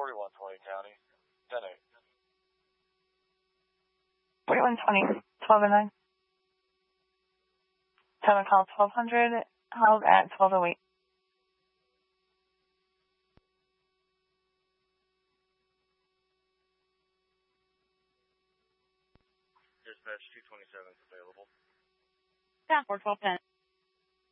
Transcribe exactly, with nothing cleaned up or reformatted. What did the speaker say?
forty-one twenty County, ten eight. forty-one twenty, twelve and nine. Seven call twelve hundred, held at twelve oh eight. Dispatch two twenty-seven is available. Yeah, four twelve ten.